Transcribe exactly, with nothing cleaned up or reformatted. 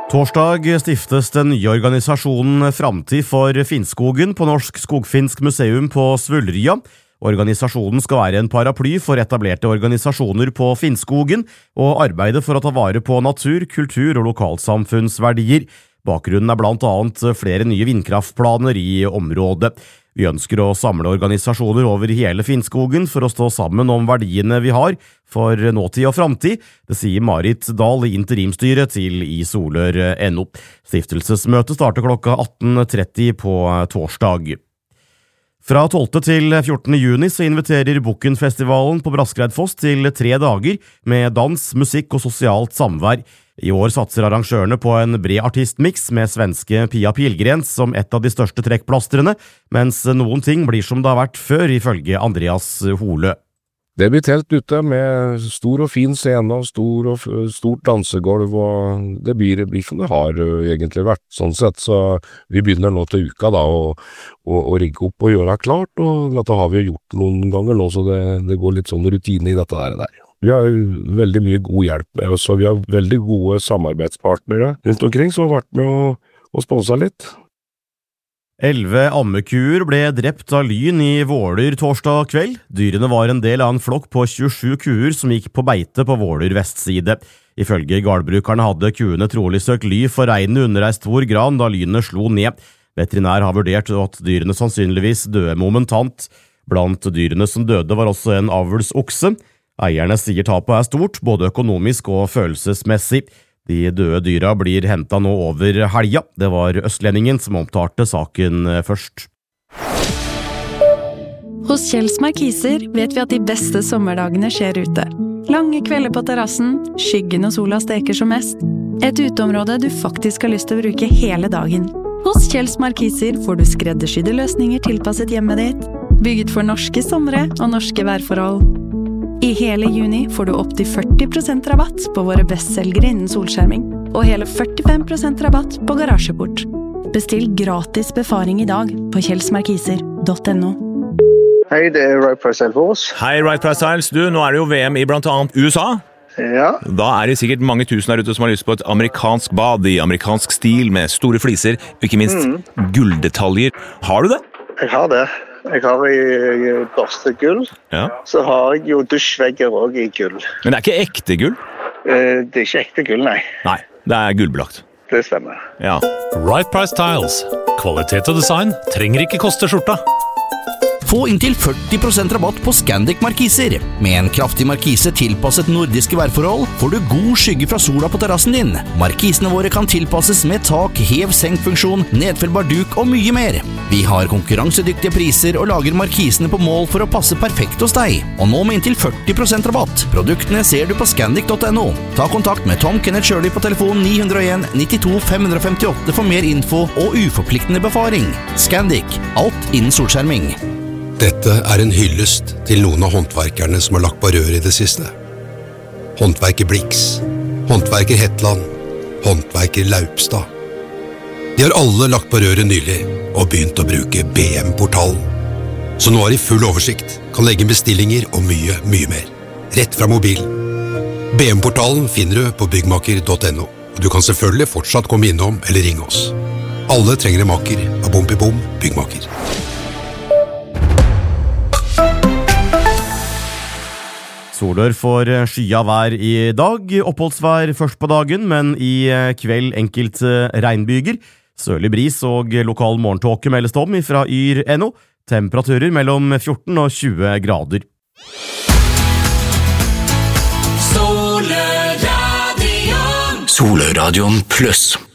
Torsdag stiftes den nye organisasjonen Framtid for Finnskogen på Norsk Skogfinsk Museum på Svulrya. Organisasjonen skal være en paraply for etablerte organisasjoner på Finnskogen og arbeide for å ta vare på natur, kultur og lokalsamfunnsverdier. Bakgrunnen er blant annet flere nye vindkraftplaner i området. Vi ønsker å samle organisasjoner over hele Finnskogen for å stå sammen om verdiene vi har for nåtid og framtid. Det sier Marit Dahl i interimstyret til i Solør punktum no. Stiftelsesmøtet starter klokka atten tretti på torsdag. Fra tolvte til fjortende juni så inviterer Bukkenfestivalen på Braskreidfoss til tre dager med dans, musikk og sosialt samvær. I år satser arrangørene på en bred artistmix med svenske Pia Pilgrens som et av de største trekkplastrene, mens noen ting blir som det har vært før, ifølge Andreas Hole. Det blir telt ute med stor og fin scene og stor og stort dansegolv, og det blir, det blir som det har egentlig vært, sånn sett. Så vi begynner nå til uka da, å, å, å rigge opp og gjøre det klart, og dette har vi gjort noen ganger nå, så det, det går litt sånn rutine i dette der. der. Vi har veldig mye god hjelp med oss, og vi har veldig gode samarbeidspartnere rundt omkring som har vært med å, å sponse litt. Elleve ammekuer ble drept av lyn i Våler torsdag kveld. Dyrene var en del av en flokk på tjuesju kuer som gikk på beite på Våler vestside. Ifølge gårdbrukerne hadde kuene trolig søkt ly for regnet under ei stor gran da lynet slo ned. Veterinær har vurdert at dyrene sannsynligvis døde momentant. Blant dyrene som døde var også en avlsokse. Eierne sier tapet er stort, både økonomisk og følelsesmessig. De døde dyra blir hentet nå over helga. Det var Østlendingen som omtalte saken først. Hos Kjells Markiser vet vi at de beste sommerdagene skjer ute. Lange kvelder på terrassen, skyggen og sola steker som mest. Et uteområde du faktisk har lyst til å bruke hele dagen. Hos Kjells Markiser får du skreddersydde løsninger tilpasset hjemmet ditt, bygget for norske somre og norske værforhold. I hele juni får du opp til førti prosent rabatt på våre bestselgere innen solskjerming, og hele førtifem prosent rabatt på garasjeport. Bestill gratis befaring i dag på kjellsmarkiser punktum no. Hei, det er Right Price Tiles. Hei, Right Price Tiles. Du, nå er det jo V M i blant annet U S A. Ja. Da er det sikkert mange tusen der ute som har lyst på et amerikansk bad i amerikansk stil med store fliser, og ikke minst mm. gulldetaljer. Har du det? Jeg har det. Jeg har i børstegull, ja. Så har jeg jo dusjvegger også i gull. Men det er ikke ekte gull? Eh, det er ikke ekte gull, nei. Nei, det er gullbelagt. Det stemmer. Ja. Right Price Tiles. Kvalitet og design trenger ikke koste skjorta. Få inntil førti prosent rabatt på Scandic Markiser. Med en kraftig markise tilpasset nordiske værforhold får du god skygge fra sola på terrassen din. Markisene våre kan tilpasses med tak, hev, senkfunksjon, nedfellbar duk og mye mer. Vi har konkurransedyktige priser og lager markisene på mål for å passe perfekt hos deg. Og nå med inntil førti prosent rabatt. Produktene ser du på scandic punktum no. Ta kontakt med Tom Kenneth Shirley på telefon ni null en nittito fem femtiåtte for mer info og uforpliktende befaring. Scandic. Alt innen solskjerming. Dette er en hyllest til noen av håndverkerne som har lagt på rør i det siste. Håndverker Blix, håndverker Hetland, håndverker Laupstad. De har alle lagt på røret nylig og begynt å bruke B M-portalen. Så nå har de full oversikt, kan legge bestillinger og mye, mye mer. Rett fra mobilen. B M-portalen finner du på byggmaker punktum no, og du kan selvfølgelig fortsatt komme innom eller ringe oss. Alle trenger en maker av Bompibom byggmaker. Solør får skya vær i dag, oppholdsvær først på dagen, men i kveld enkelte regnbyger. Sørlig bris og lokal morgentåke meldes om fra yr punktum no. Temperaturer mellom fjorten og tjue grader. Soløradion. Soløradion pluss.